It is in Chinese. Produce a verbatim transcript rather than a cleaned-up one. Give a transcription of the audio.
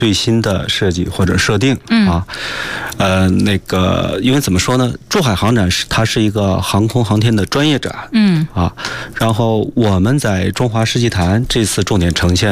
最新的设计或者设定啊，呃，那个，因为怎么说呢，珠海航展是它是一个航空航天的专业展，嗯啊，然后我们在中华世纪坛这次重点呈现